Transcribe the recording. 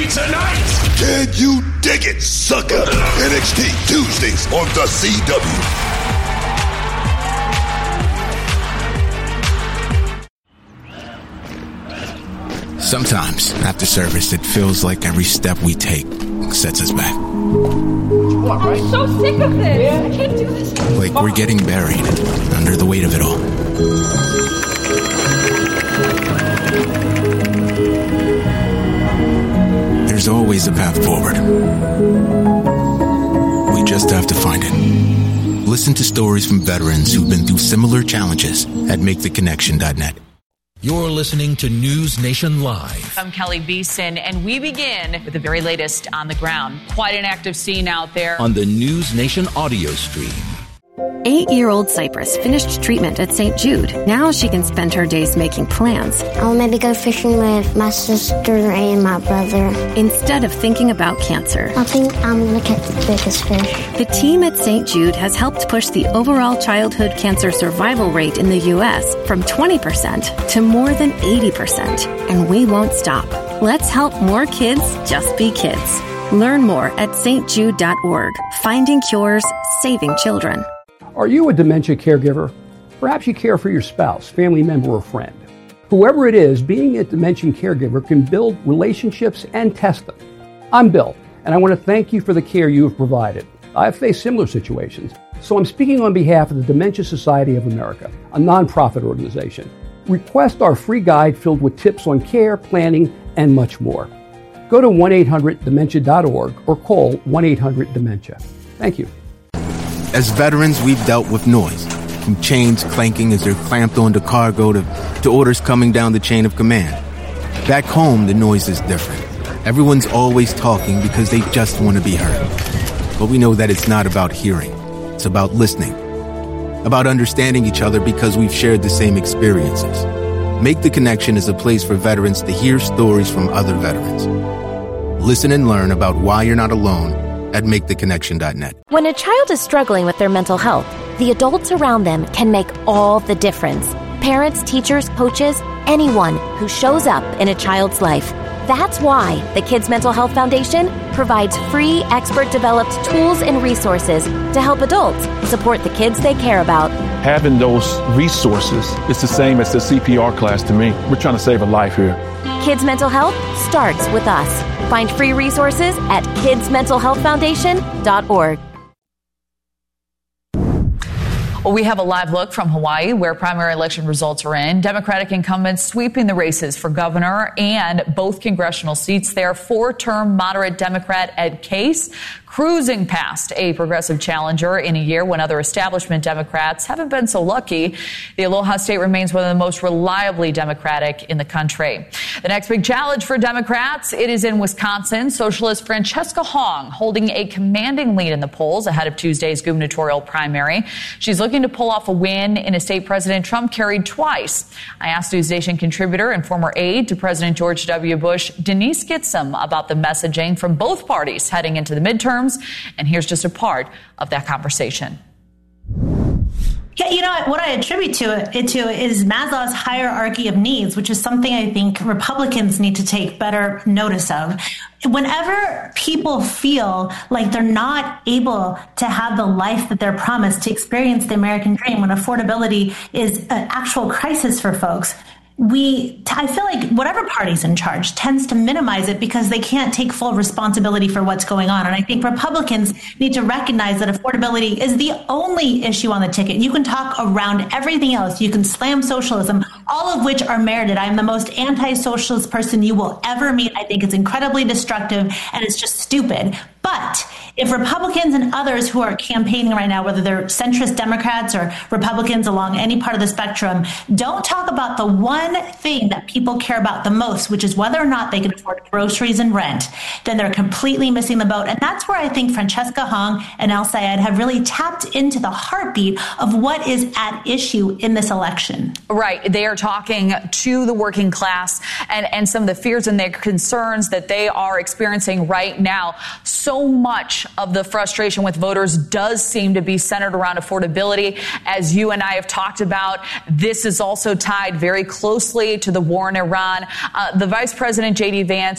tonight. Can you dig it, sucker? NXT Tuesdays on the CW. Sometimes, after service, it feels like every step we take sets us back. I'm so sick of this. I can't do this. Like we're getting buried under the weight of it all. There's always a path forward. We just have to find it. Listen to stories from veterans who've been through similar challenges at MakeTheConnection.net. You're listening to News Nation Live. I'm Kelly Beeson, and we begin with the very latest on the ground. Quite an active scene out there. On the News Nation audio stream. 8-year-old Cypress finished treatment at St. Jude. Now she can spend her days making plans. I'll maybe go fishing with my sister and my brother. Instead of thinking about cancer. I think I'm going to catch the biggest fish. The team at St. Jude has helped push the overall childhood cancer survival rate in the U.S. from 20% to more than 80%. And we won't stop. Let's help more kids just be kids. Learn more at stjude.org. Finding cures, saving children. Are you a dementia caregiver? Perhaps you care for your spouse, family member, or friend. Whoever it is, being a dementia caregiver can build relationships and test them. I'm Bill, and I want to thank you for the care you have provided. I've faced similar situations, so I'm speaking on behalf of the Dementia Society of America, a nonprofit organization. Request our free guide filled with tips on care, planning, and much more. Go to 1-800-DEMENTIA.org or call 1-800-DEMENTIA. Thank you. As veterans, we've dealt with noise, from chains clanking as they're clamped onto cargo to orders coming down the chain of command. Back home, the noise is different. Everyone's always talking because they just want to be heard. But we know that it's not about hearing. It's about listening. About understanding each other because we've shared the same experiences. Make the Connection is a place for veterans to hear stories from other veterans. Listen and learn about why you're not alone at MakeTheConnection.net. When a child is struggling with their mental health, the adults around them can make all the difference. Parents, teachers, coaches, anyone who shows up in a child's life. That's why the Kids Mental Health Foundation provides free, expert-developed tools and resources to help adults support the kids they care about. Having those resources is the same as the CPR class to me. We're trying to save a life here. Kids Mental Health starts with us. Find free resources at kidsmentalhealthfoundation.org. Well, we have a live look from Hawaii where primary election results are in. Democratic incumbents sweeping the races for governor and both congressional seats there. 4-term moderate Democrat Ed Case cruising past a progressive challenger in a year when other establishment Democrats haven't been so lucky. The Aloha State remains one of the most reliably Democratic in the country. The next big challenge for Democrats, it is in Wisconsin. Socialist Francesca Hong holding a commanding lead in the polls ahead of Tuesday's gubernatorial primary. She's looking to pull off a win in a state President Trump carried twice. I asked News Nation contributor and former aide to President George W. Bush, Denise Gitsom, about the messaging from both parties heading into the midterms. And here's just a part of that conversation. Yeah, you know, what I attribute it to is Maslow's hierarchy of needs, which is something I think Republicans need to take better notice of. Whenever people feel like they're not able to have the life that they're promised, to experience the American dream, when affordability is an actual crisis for folks, I feel like whatever party's in charge tends to minimize it because they can't take full responsibility for what's going on. And I think Republicans need to recognize that affordability is the only issue on the ticket. You can talk around everything else. You can slam socialism, all of which are merited. I'm the most anti-socialist person you will ever meet. I think it's incredibly destructive and it's just stupid. But if Republicans and others who are campaigning right now, whether they're centrist Democrats or Republicans along any part of the spectrum, don't talk about the one thing that people care about the most, which is whether or not they can afford groceries and rent, then they're completely missing the boat. And that's where I think Francesca Hong and El Sayed have really tapped into the heartbeat of what is at issue in this election. Right. They are talking to the working class and some of the fears and their concerns that they are experiencing right now. So much of the frustration with voters does seem to be centered around affordability. As you and I have talked about, this is also tied very closely to the war in Iran. The Vice President, J.D. Vance,